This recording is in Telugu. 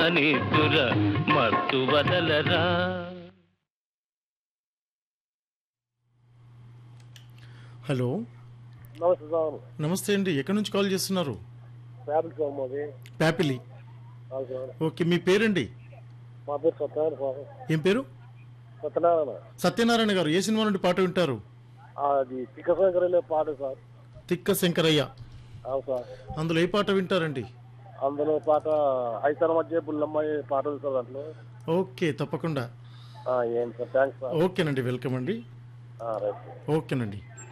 నిద్దుర మత్తు వదలరా. హలో, నమస్తే సార్. నమస్తే అండి. ఎక్కడి నుంచి కాల్ చేస్తున్నారు? ఫ్యామిలీ సార్ మాది. ప్యాపిలి. అవును సార్. ఓకే, మీ పేరండి? మా పేరు సత్యనారాయణ సార్. ఏం పేరు? సత్యనారాయణ. సత్యనారాయణ గారు. ఏ సినిమా నుండి పాట వింటారు? అది తిక్కశంకరయ్య పాట సార్. తిక్క శంకరయ్య. అవును సార్. అందులో ఏ పాట వింటారండి? అందులో పాట ఐతన మధ్య బుల్లమ్మాయి పాట ఉంది సార్ దాంట్లో. ఓకే, తప్పకుండా. ఏం సార్, థ్యాంక్స్ సార్. ఓకేనండి, వెల్కమ్ అండి. రైట్. ఓకేనండి.